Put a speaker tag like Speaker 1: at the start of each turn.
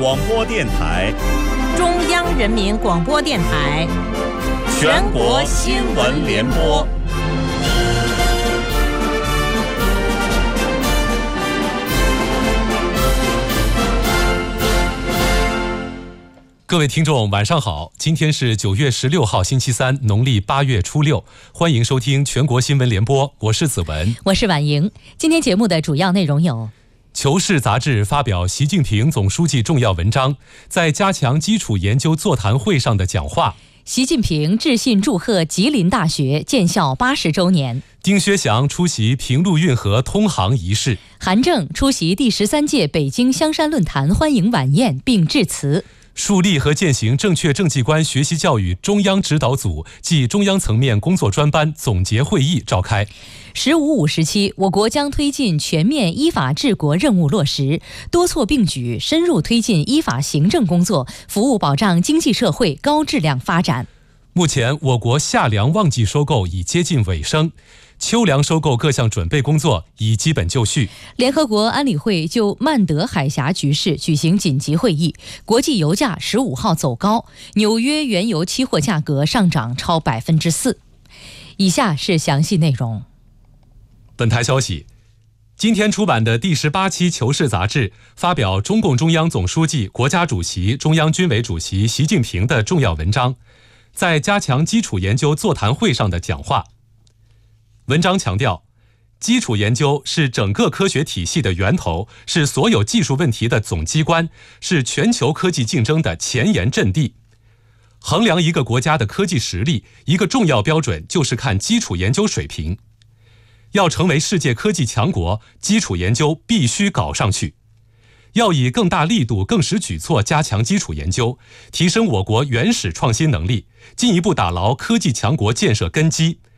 Speaker 1: 广播电台、
Speaker 2: 中央人民广播电台、
Speaker 1: 全国新闻联播。
Speaker 3: 各位听众晚上好，今天是9月16号星期三，农历8月初6，欢迎收听全国新闻联播，我是子文，
Speaker 2: 我是婉莹。今天节目的主要内容有：
Speaker 3: 求是杂志发表习近平总书记重要文章，在加强基础研究座谈会上的讲话；
Speaker 2: 习近平致信祝贺吉林大学建校80周年；
Speaker 3: 丁薛祥出席平陆运河通航仪式；
Speaker 2: 韩正出席第13届北京香山论坛欢迎晚宴并致辞；
Speaker 3: 树立和践行正确政绩观学习教育中央指导组暨中央层面工作专班总结会议召开。
Speaker 2: 15.5时期，我国将推进全面依法治国任务落实，多措并举，深入推进依法行政工作，服务保障经济社会高质量发展。
Speaker 3: 目前，我国夏粮旺季收购已接近尾声，秋粮收购各项准备工作已基本就绪。
Speaker 2: 联合国安理会就曼德海峡局势举行紧急会议，国际油价15号走高，纽约原油期货价格上涨超4%。以下是详细内容。
Speaker 3: 本台消息，今天出版的第18期《求是》杂志发表中共中央总书记、国家主席、中央军委主席习近平的重要文章，在加强基础研究座谈会上的讲话。文章强调，基础研究是整个科学体系的源头，是所有技术问题的总机关，是全球科技竞争的前沿阵地。衡量一个国家的科技实力，一个重要标准就是看基础研究水平。要成为世界科技强国，基础研究必须搞上去。要以更大力度、更实举措加强基础研究，提升我国原始创新能力，进一步打牢科技强国建设根基，